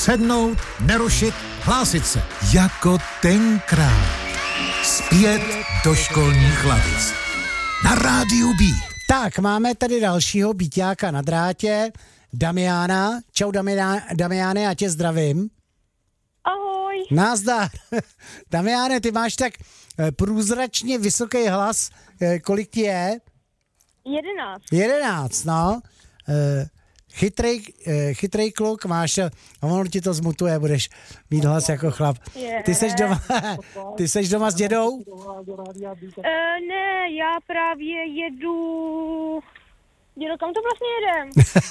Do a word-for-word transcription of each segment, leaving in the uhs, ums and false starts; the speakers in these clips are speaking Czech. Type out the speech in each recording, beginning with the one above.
Sednout, nerušit, hlásit se. Jako tenkrát. Zpět do školních lavic. Na rádiu B. Tak, máme tady dalšího býťáka na drátě, Damiana. Čau Damiana, Damiane, já tě zdravím. Ahoj. Nazdar. Damiane, ty máš tak průzračně vysoký hlas. Kolik ti je? Jedenáct. Jedenáct, no. Chytrej, chytrej kluk, máš, a ono ti to zmutuje, budeš mít hlas jako chlap. Ty seš doma, ty seš doma s dědou? Uh, ne, já právě jedu... Dědo, kam to vlastně jedem?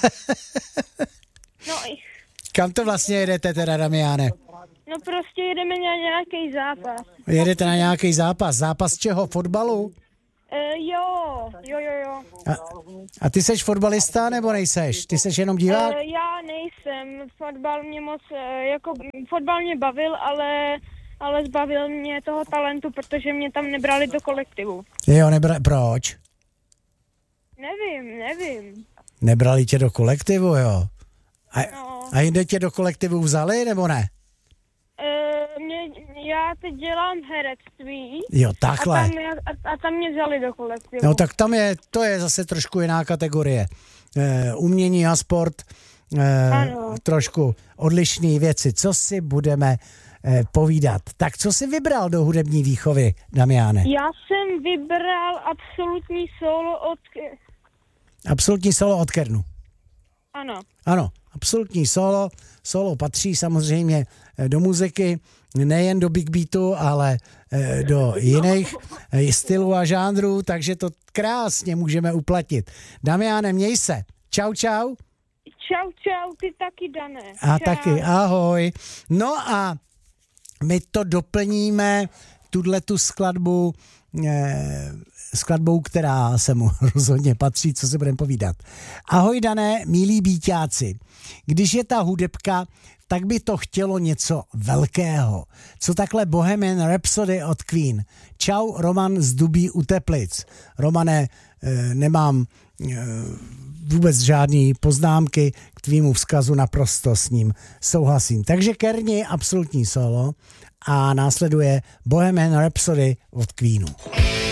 No, kam to vlastně jedete teda, Damiane? No prostě jedeme na nějaký zápas. Jedete na nějaký zápas? Zápas čeho? Fotbalu? Uh, jo, jo, jo, jo. A, a ty seš fotbalista nebo nejseš? Ty seš jenom divák? Uh, já nejsem. Fotbal mě moc, uh, jako, fotbal mě bavil, ale, ale zbavil mě toho talentu, protože mě tam nebrali do kolektivu. Jo, nebra... Proč? Nevím, nevím. Nebrali tě do kolektivu, jo? A, no. a jinde tě do kolektivu vzali, nebo ne? Uh, mě, já teď dělám herectví. Jo, takhle. A tam, mě, a, a tam mě vzali do kolektivu. No tak tam je, to je zase trošku jiná kategorie. E, umění a sport, e, trošku odlišné věci. Co si budeme e, povídat? Tak co jsi vybral do hudební výchovy, Damiane? Já jsem vybral absolutní solo od... Absolutní solo od Kernu. Ano. Ano, absolutní solo. Solo patří samozřejmě do muziky, nejen do big beatu, ale do jiných stylů a žánrů, takže to krásně můžeme uplatnit. Damiane, měj se. Čau, čau. Čau, čau, ty taky, Dané. A čau. taky, ahoj. No a my to doplníme, tuhletu skladbu, eh, skladbou, která se mu rozhodně patří, co se budeme povídat. Ahoj, Dané, milí býťáci. Když je ta hudebka, tak by to chtělo něco velkého. Co takhle Bohemian Rhapsody od Queen. Čau, Roman z Dubí u Teplic. Romane, eh, nemám eh, vůbec žádný poznámky k tvýmu vzkazu, naprosto s ním souhlasím. Takže Kerni, absolutní solo a následuje Bohemian Rhapsody od Queenu.